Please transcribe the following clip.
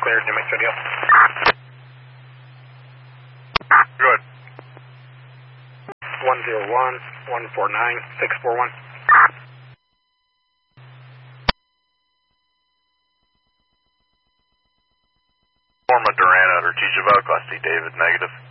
cleared, New Mexico deal. Good. 101-149-641. Norma Duran at Artesia Class D, David, negative.